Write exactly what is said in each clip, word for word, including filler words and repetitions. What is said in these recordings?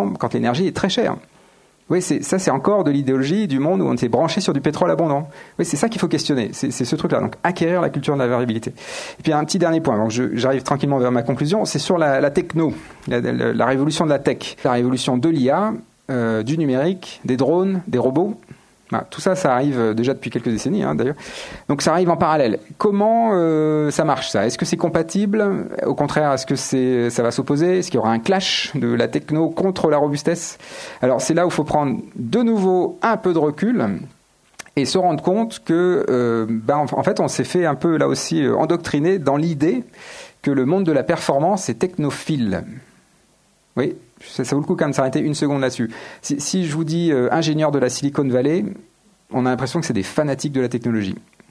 exemple, quand l'énergie est très chère. Oui, c'est, ça, c'est encore de l'idéologie du monde où on s'est branché sur du pétrole abondant. Oui, c'est ça qu'il faut questionner. C'est, c'est ce truc-là. Donc, acquérir la culture de la variabilité. Et puis, un petit dernier point. Donc, je, j'arrive tranquillement vers ma conclusion. C'est sur la, la techno, la, la, la révolution de la tech, la révolution de l'I A, euh, du numérique, des drones, des robots. Voilà, tout ça, ça arrive déjà depuis quelques décennies, hein, d'ailleurs. Donc, ça arrive en parallèle. Comment euh, ça marche, ça ? Est-ce que c'est compatible ? Au contraire, est-ce que c'est, ça va s'opposer ? Est-ce qu'il y aura un clash de la techno contre la robustesse ? Alors, c'est là où il faut prendre de nouveau un peu de recul et se rendre compte que, euh, ben, en fait, on s'est fait un peu, là aussi, endoctriner dans l'idée que le monde de la performance est technophile. Oui, ça, ça vaut le coup quand même de s'arrêter une seconde là-dessus. Si, si je vous dis euh, ingénieur de la Silicon Valley, on a l'impression que c'est des fanatiques de la technologie.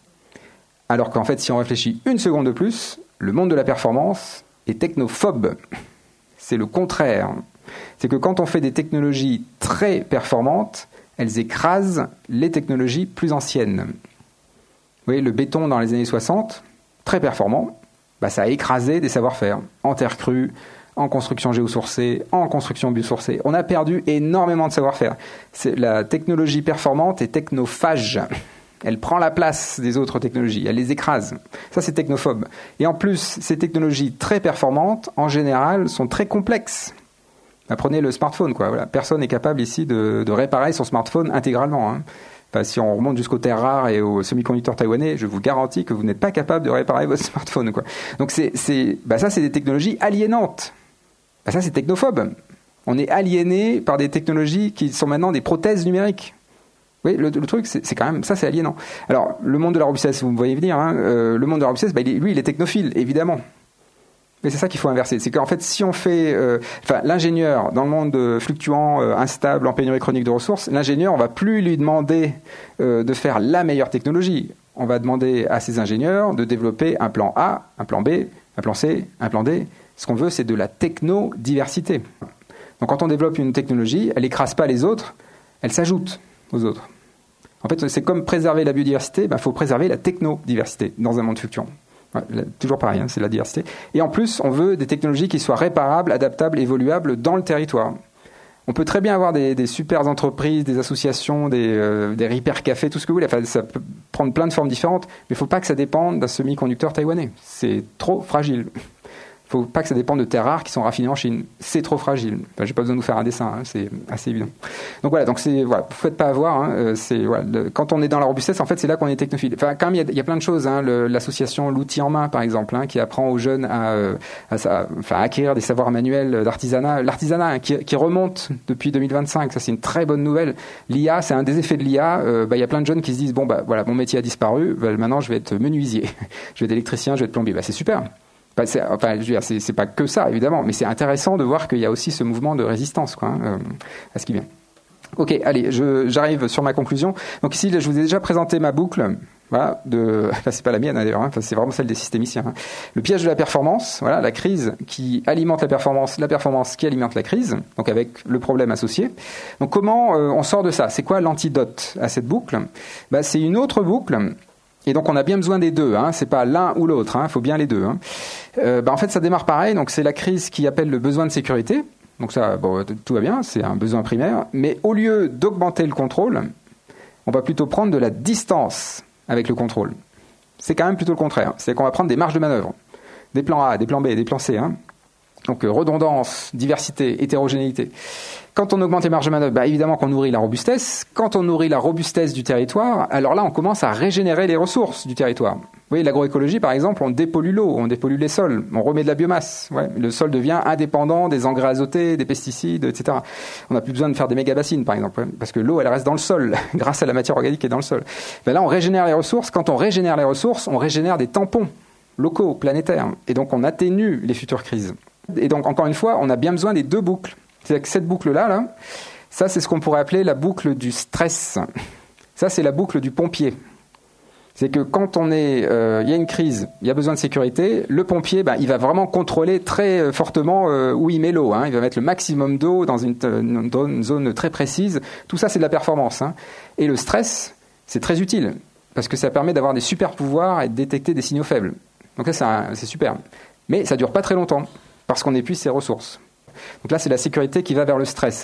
Alors qu'en fait, si on réfléchit une seconde de plus, le monde de la performance est technophobe. C'est le contraire. C'est que quand on fait des technologies très performantes, elles écrasent les technologies plus anciennes. Vous voyez, le béton dans les années soixante, très performant, bah, ça a écrasé des savoir-faire en terre crue, en construction géosourcée, en construction biosourcée. On a perdu énormément de savoir-faire. C'est, la technologie performante est technophage. Elle prend la place des autres technologies, elle les écrase. Ça, c'est technophobe. Et en plus, ces technologies très performantes, en général, sont très complexes. Bah, prenez le smartphone, quoi. Voilà. Personne n'est capable ici de, de réparer son smartphone intégralement, hein. Enfin, si on remonte jusqu'aux terres rares et aux semi-conducteurs taïwanais, je vous garantis que vous n'êtes pas capable de réparer votre smartphone, quoi. Donc, c'est, c'est, bah, ça, c'est des technologies aliénantes. Ben ça, c'est technophobe. On est aliéné par des technologies qui sont maintenant des prothèses numériques. Oui, le, le truc, c'est, c'est quand même ça, c'est aliénant. Alors, le monde de la robustesse, vous me voyez venir, hein, euh, le monde de la robustesse, ben, il est, lui, il est technophile, évidemment. Mais c'est ça qu'il faut inverser. C'est qu'en fait, si on fait, euh, enfin, l'ingénieur dans le monde fluctuant, euh, instable, en pénurie chronique de ressources, l'ingénieur, on va plus lui demander euh, de faire la meilleure technologie. On va demander à ces ingénieurs de développer un plan A, un plan B, un plan C, un plan D. Ce qu'on veut, c'est de la techno-diversité. Donc quand on développe une technologie, elle n'écrase pas les autres, elle s'ajoute aux autres. En fait, c'est comme préserver la biodiversité, il ben, faut préserver la techno-diversité dans un monde fluctuant. Ouais, là, toujours pareil, hein, c'est la diversité. Et en plus, on veut des technologies qui soient réparables, adaptables, évoluables dans le territoire. On peut très bien avoir des, des super entreprises, des associations, des, euh, des repair cafés, tout ce que vous voulez. Enfin, ça peut prendre plein de formes différentes, mais il ne faut pas que ça dépende d'un semi-conducteur taïwanais. C'est trop fragile. Il ne faut pas que ça dépende de terres rares qui sont raffinées en Chine. C'est trop fragile. Enfin, je n'ai pas besoin de vous faire un dessin, hein, c'est assez évident. Donc voilà, donc c'est, voilà, vous ne faites pas avoir. Hein, c'est, voilà, le, quand on est dans la robustesse, en fait, c'est là qu'on est technophile. Enfin, quand même, il y, y a plein de choses. Hein, le, l'association L'Outil en main, par exemple, hein, qui apprend aux jeunes à, à, à, enfin, à acquérir des savoirs manuels d'artisanat. L'artisanat hein, qui, qui remonte depuis deux mille vingt-cinq, ça c'est une très bonne nouvelle. L'I A, c'est un des effets de l'I A. Euh, bah, y a plein de jeunes qui se disent, bon, bah, voilà, mon métier a disparu, bah, maintenant je vais être menuisier, je vais être électricien, je vais être plombier. Bah, c'est super. Bah, c'est, enfin, je veux dire, c'est, c'est pas que ça, évidemment, mais c'est intéressant de voir qu'il y a aussi ce mouvement de résistance, quoi, hein, euh, à ce qui vient. Ok, allez, je, j'arrive sur ma conclusion. Donc ici, je vous ai déjà présenté ma boucle. Voilà, de, enfin, c'est pas la mienne d'ailleurs, hein, enfin, c'est vraiment celle des systémiciens. Hein. Le piège de la performance, voilà, la crise qui alimente la performance, la performance qui alimente la crise, donc avec le problème associé. Donc comment euh, on sort de ça ? C'est quoi l'antidote à cette boucle ? Bah, c'est une autre boucle. Et donc on a bien besoin des deux, hein. C'est pas l'un ou l'autre, hein. Il faut bien les deux. Hein. Euh, bah en fait ça démarre pareil, donc c'est la crise qui appelle le besoin de sécurité. Donc ça, bon, tout va bien, c'est un besoin primaire. Mais au lieu d'augmenter le contrôle, on va plutôt prendre de la distance avec le contrôle. C'est quand même plutôt le contraire. C'est qu'on va prendre des marges de manœuvre, des plans A, des plans B, des plans C. Hein. Donc euh, redondance, diversité, hétérogénéité. Quand on augmente les marges de manœuvre, bah, évidemment qu'on nourrit la robustesse. Quand on nourrit la robustesse du territoire, alors là, on commence à régénérer les ressources du territoire. Vous voyez, l'agroécologie, par exemple, on dépollue l'eau, on dépollue les sols, on remet de la biomasse. Ouais, le sol devient indépendant des engrais azotés, des pesticides, et cetera. On n'a plus besoin de faire des méga-bassines, par exemple, parce que l'eau, elle reste dans le sol, grâce à la matière organique qui est dans le sol. Ben là, on régénère les ressources. Quand on régénère les ressources, on régénère des tampons locaux, planétaires. Et donc, on atténue les futures crises. Et donc, encore une fois, on a bien besoin des deux boucles. C'est-à-dire que cette boucle-là, là, ça, c'est ce qu'on pourrait appeler la boucle du stress. Ça, c'est la boucle du pompier. C'est que quand on est, euh, il y a une crise, il y a besoin de sécurité, le pompier, ben, il va vraiment contrôler très fortement euh, où il met l'eau. Hein. Il va mettre le maximum d'eau dans une, une, une zone très précise. Tout ça, c'est de la performance. Hein. Et le stress, c'est très utile parce que ça permet d'avoir des super pouvoirs et de détecter des signaux faibles. Donc là, c'est, un, c'est super. Mais ça dure pas très longtemps parce qu'on épuise ses ressources. Donc là, c'est la sécurité qui va vers le stress.